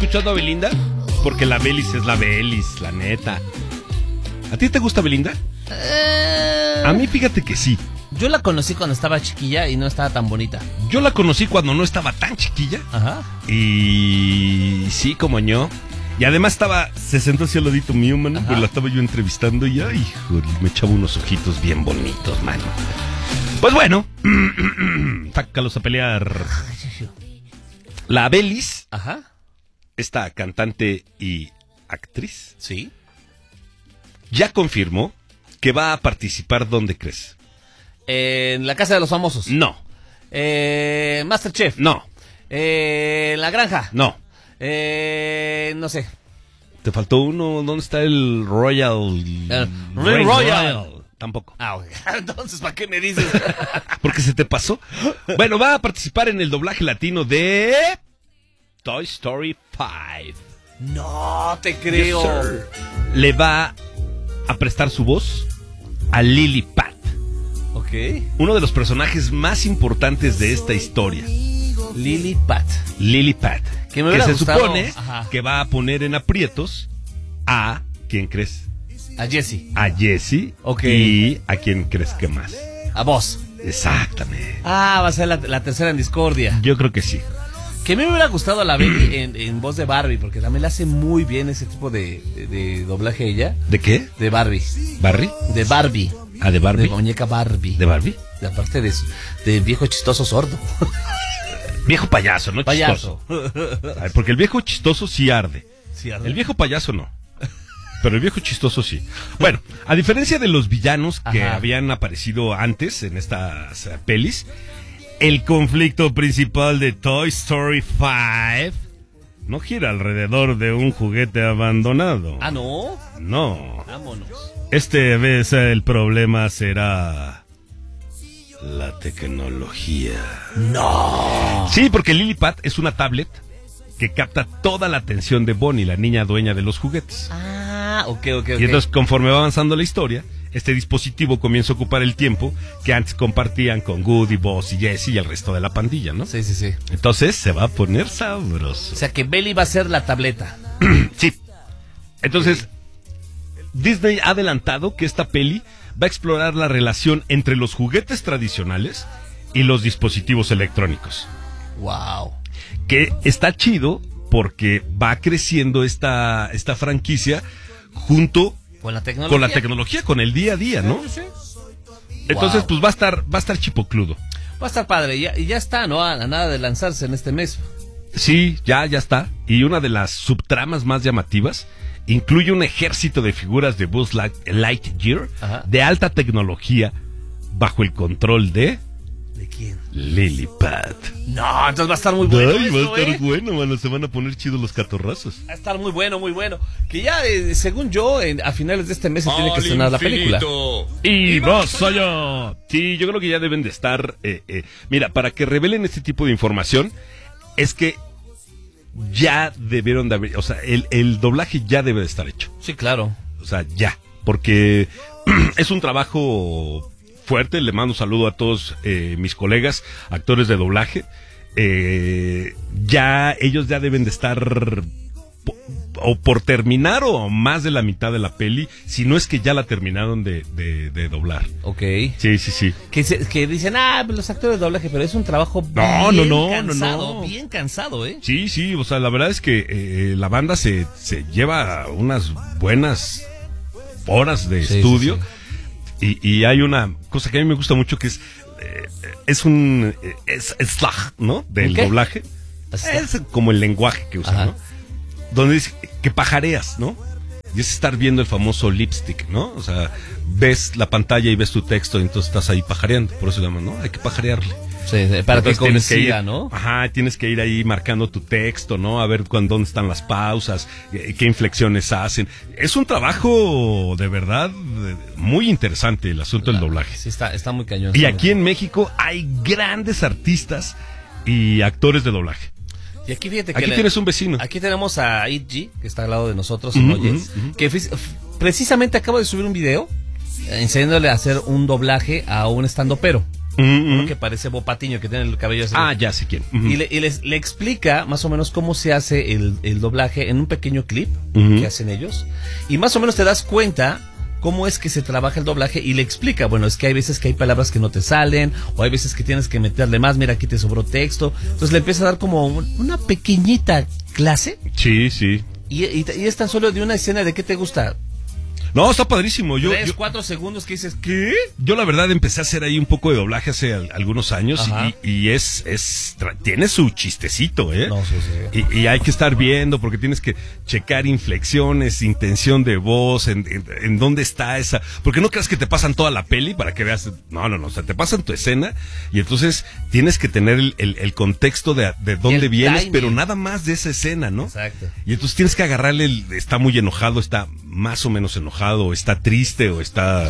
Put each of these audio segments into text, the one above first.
escuchando a Belinda? Porque la Belis es la Belis, la neta. ¿A ti te gusta Belinda? A mí fíjate que sí. Yo la conocí cuando estaba chiquilla y no estaba tan bonita. Yo la conocí cuando no estaba tan chiquilla. Ajá. Y sí, como yo. Y además se sentó hacia el ladito mío, mano. Pues la estaba yo entrevistando y ay, hijo, me echaba unos ojitos bien bonitos, mano. Pues bueno, sácalos a pelear. La Belis, Ajá. esta cantante y actriz, Sí. ya confirmó que va a participar. ¿Dónde crees? En la Casa de los Famosos. No. Masterchef. No. La Granja. No. No sé. Te faltó uno. ¿Dónde está el Royal? Ring Royal. Tampoco. Ok. Entonces, ¿para qué me dices? Porque se te pasó. Bueno, va a participar en el doblaje latino de Toy Story 5. No te creo. Yes, sir. Le va a prestar su voz a Lily Pat. Ok. Uno de los personajes más importantes de esta historia. Lily Pat. Lily Pat. Que me hubiera se gustado. supone Ajá. que va a poner en aprietos a... ¿Quién crees? A Jessie. A Jessie. Ok. ¿Y a quién crees que más? A vos. Exactamente. Va a ser la tercera en discordia. Yo creo que sí. Que me hubiera gustado la Betty en voz de Barbie, porque también le hace muy bien ese tipo de doblaje ella. ¿De qué? De Barbie. ¿Barry? De Barbie. ¿Ah, de Barbie? De muñeca Barbie. ¿De Barbie? De aparte de viejo chistoso sordo. Viejo payaso, ¿no? Payaso. Chistoso. Ay, porque el viejo chistoso sí arde. Sí, El viejo payaso no. Pero el viejo chistoso sí. Bueno, a diferencia de los villanos que Ajá. habían aparecido antes en estas pelis, el conflicto principal de Toy Story 5 no gira alrededor de un juguete abandonado. Ah, ¿no? No. Vámonos. Este vez el problema será la tecnología. No. Sí, porque Lily Pat es una tablet que capta toda la atención de Bonnie, la niña dueña de los juguetes. Ok. Y entonces, conforme va avanzando la historia, este dispositivo comienza a ocupar el tiempo que antes compartían con Woody, Buzz y Jessie y el resto de la pandilla, ¿no? Sí. Entonces se va a poner sabroso. O sea que Belly va a ser la tableta. Sí. Entonces, Disney ha adelantado que esta peli va a explorar la relación entre los juguetes tradicionales y los dispositivos electrónicos. Wow. Que está chido porque va creciendo esta franquicia junto Con la tecnología, con el día a día, ¿no? Sí. Entonces, Wow. pues va a estar chipocludo. Va a estar padre. Y ya está, ¿no? A nada de lanzarse en este mes. Sí, ya está. Y una de las subtramas más llamativas incluye un ejército de figuras de Buzz Lightyear. Ajá. De alta tecnología bajo el control de ¿De quién? Lily Pat. No, entonces va a estar muy bueno. Ay, va a eso, estar bueno, mano. Se van a poner chidos los catorrazos. Va a estar muy bueno, muy bueno. Que ya, según yo, a finales de este mes se tiene que estrenar la película. Y más allá. Sí, yo creo que ya deben de estar. Mira, para que revelen este tipo de información, es que ya debieron de haber. O sea, el doblaje ya debe de estar hecho. Sí, claro. O sea, ya. Porque es un trabajo fuerte. Le mando un saludo a todos mis colegas, actores de doblaje. Ya ellos ya deben de estar o por terminar o más de la mitad de la peli, si no es que ya la terminaron de doblar. Ok. Sí. Que dicen, pues los actores de doblaje, pero es un trabajo No. bien cansado, ¿eh? Sí, o sea, la verdad es que la banda se lleva unas buenas horas de estudio. Sí. Y hay una cosa que a mí me gusta mucho que es un slag, ¿no? Del doblaje. Es como el lenguaje que usan, ¿no? Donde dice que pajareas, ¿no? Y es estar viendo el famoso lipstick, ¿no? O sea, ves la pantalla y ves tu texto y entonces estás ahí pajareando. Por eso se llama, ¿no? Hay que pajarearle. Sí, para entonces que coincida, ¿no? Ajá, tienes que ir ahí marcando tu texto, ¿no? A ver dónde están las pausas, qué inflexiones hacen. Es un trabajo de verdad muy interesante el asunto del doblaje. Sí, está muy cañón. Y aquí en México hay grandes artistas y actores de doblaje. Y aquí fíjate que aquí tienes un vecino. Aquí tenemos a Itji, que está al lado de nosotros, que precisamente acaba de subir un video enseñándole a hacer un doblaje a un estandopero. Uno que parece Bob Patiño, que tiene el cabello así. Ah, ya sé quién. Y le explica más o menos cómo se hace el doblaje en un pequeño clip que hacen ellos. Y más o menos te das cuenta cómo es que se trabaja el doblaje y le explica, bueno, es que hay veces que hay palabras que no te salen, o hay veces que tienes que meterle más, mira, aquí te sobró texto. Entonces le empieza a dar como una pequeñita clase. Sí, sí. Y es tan solo de una escena. ¿De qué te gusta? No, está padrísimo. 4 segundos que dices, ¿qué? Yo la verdad empecé a hacer ahí un poco de doblaje hace algunos años y tiene su chistecito, ¿eh? No, sí. Y hay que estar viendo porque tienes que checar inflexiones, intención de voz, en dónde está esa. Porque no creas que te pasan toda la peli para que veas. No, o sea, te pasan tu escena y entonces tienes que tener el contexto de dónde vienes, timing, pero nada más de esa escena, ¿no? Exacto. Y entonces tienes que agarrarle está muy enojado, está más o menos enojado, o está triste, o está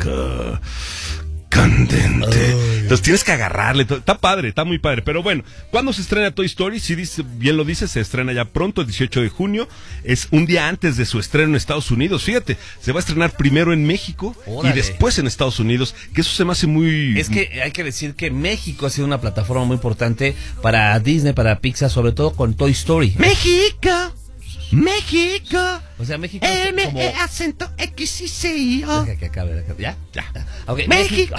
candente. Entonces tienes que agarrarle. Está padre, está muy padre. Pero bueno, ¿cuándo se estrena Toy Story? Si bien lo dice, se estrena ya pronto, el 18 de junio. Es un día antes de su estreno en Estados Unidos. Fíjate, se va a estrenar primero en México. Órale. Y después en Estados Unidos, que eso se me hace muy... Es que hay que decir que México ha sido una plataforma muy importante para Disney, para Pixar, sobre todo con Toy Story. ¡México! O sea, México como... acento X-I-C-I-O. Deja que acabe. ¿Ya? Ya. Okay, México.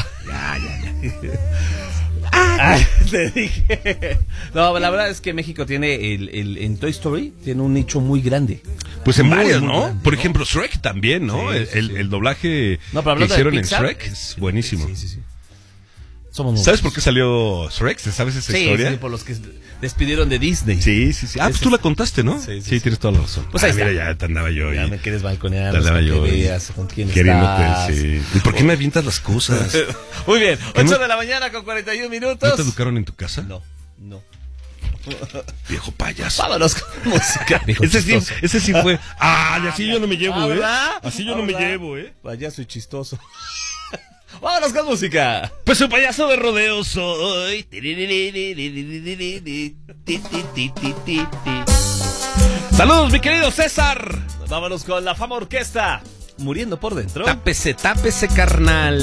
Ya. Te dije. No, la verdad es que México tiene en Toy Story tiene un nicho muy grande. Pues en muy, varias, muy ¿no? grande, Por ¿no? ejemplo, Shrek también, ¿no? Sí, el doblaje que hicieron en Shrek es buenísimo. Sí. Somos ¿Sabes por qué salió Shrek? ¿Sabes esa historia? Sí, por los que despidieron de Disney. Sí. Ah, pues tú la contaste, ¿no? Sí, tienes toda la razón. Pues ahí mira, está. Ya te andaba yo. Ya me quieres balconear. Te andaba yo. Veas con quién queriéndote, estás. sí. ¿Y por qué me avientas las cosas? Muy bien, 8 de la mañana con 41 minutos. ¿No te educaron en tu casa? No. Viejo payaso. Vámonos con música. Ese sí fue. Y así yo no me llevo, ¿verdad? Así yo no me llevo, Payaso y chistoso. Vámonos con música. Pues un payaso de rodeo soy. Saludos, mi querido César. Vámonos con la Fama Orquesta. Muriendo por dentro. Tápese, carnal.